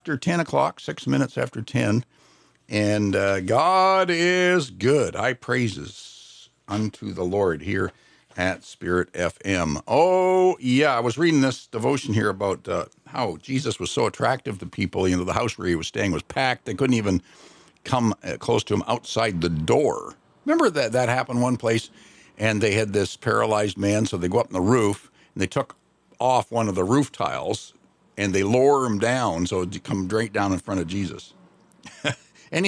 after 10 o'clock, 6 minutes after 10. And God is good. I praises unto the Lord here at Spirit FM. Oh, yeah, I was reading this devotion here about how Jesus was so attractive to people. You know, the house where he was staying was packed. They couldn't even come close to him outside the door. Remember that happened one place, and they had this paralyzed man, so they go up on the roof, and they took off one of the roof tiles, and they lower him down so it'd come straight down in front of Jesus. And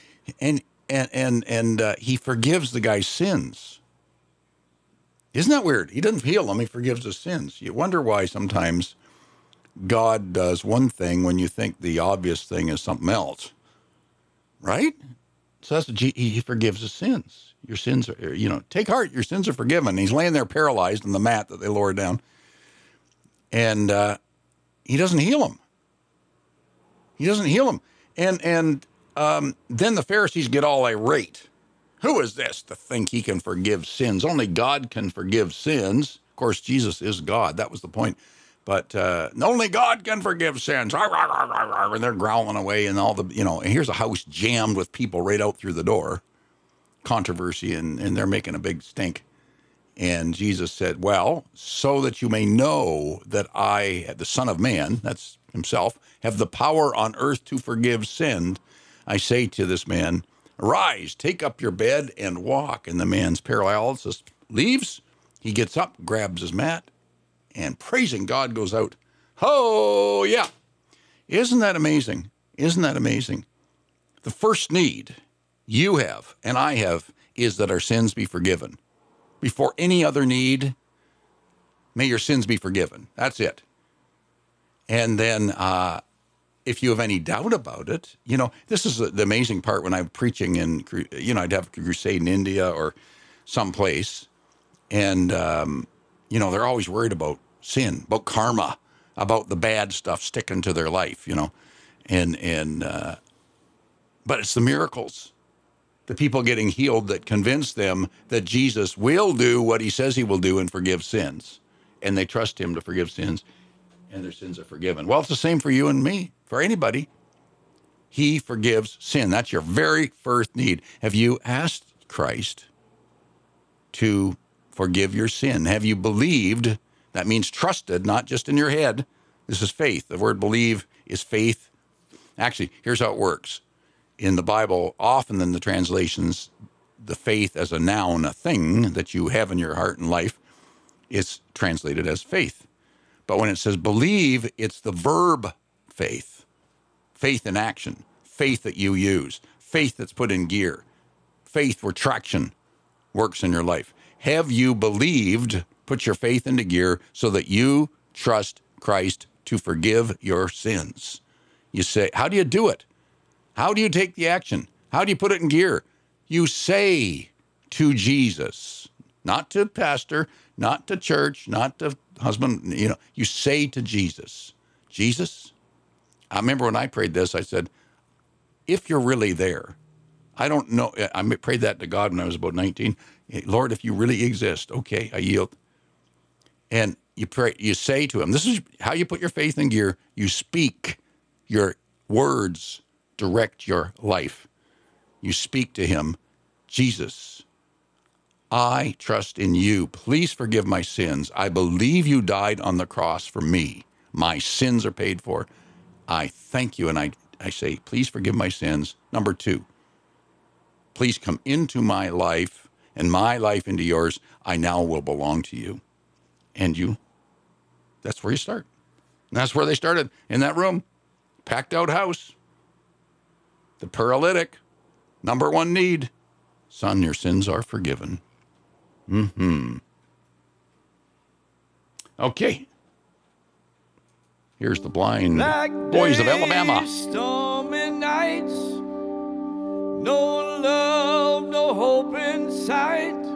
he forgives the guy's sins. Isn't that weird? He doesn't heal him. He forgives his sins. You wonder why sometimes God does one thing when you think the obvious thing is something else, right? So he forgives his sins. Your sins are, take heart, your sins are forgiven. He's laying there paralyzed on the mat that they lowered down. And he doesn't heal him. He doesn't heal him. And then the Pharisees get all irate. Who is this to think he can forgive sins? Only God can forgive sins. Of course, Jesus is God. That was the point. But only God can forgive sins. And they're growling away and all the, and here's a house jammed with people right out through the door. Controversy, and they're making a big stink. And Jesus said, well, so that you may know that I, the Son of Man, that's himself, have the power on earth to forgive sin, I say to this man, arise, take up your bed and walk. And the man's paralysis leaves. He gets up, grabs his mat, and praising God goes out. Oh, yeah. Isn't that amazing? Isn't that amazing? The first need you have and I have is that our sins be forgiven. Before any other need, may your sins be forgiven. That's it. And then if you have any doubt about it, this is the amazing part when I'm preaching in, I'd have a crusade in India or someplace. And, they're always worried about sin, about karma, about the bad stuff sticking to their life, but it's the miracles. The people getting healed that convince them that Jesus will do what he says he will do and forgive sins. And they trust him to forgive sins, and their sins are forgiven. Well, it's the same for you and me, for anybody. He forgives sin. That's your very first need. Have you asked Christ to forgive your sin? Have you believed? That means trusted, not just in your head. This is faith. The word believe is faith. Actually, here's how it works. In the Bible, often in the translations, the faith as a noun, a thing that you have in your heart and life, is translated as faith. But when it says believe, it's the verb faith. Faith in action. Faith that you use. Faith that's put in gear. Faith where traction works in your life. Have you believed, put your faith into gear so that you trust Christ to forgive your sins? You say, how do you do it? How do you take the action? How do you put it in gear? You say to Jesus, not to pastor, not to church, not to husband, you say to Jesus, Jesus, I remember when I prayed this, I said, if you're really there, I don't know, I prayed that to God when I was about 19. Lord, if you really exist, okay, I yield. And you pray, you say to him, this is how you put your faith in gear. You speak, your words direct your life. You speak to him, Jesus, I trust in you. Please forgive my sins. I believe you died on the cross for me. My sins are paid for. I thank you, and I say, please forgive my sins. Number 2, please come into my life and my life into yours. I now will belong to you. And you, that's where you start. And that's where they started, in that room, packed out house. The paralytic, number 1 need, son, your sins are forgiven. Okay. Here's the Blind Boys of Alabama. Stormy nights, no love, no hope in sight.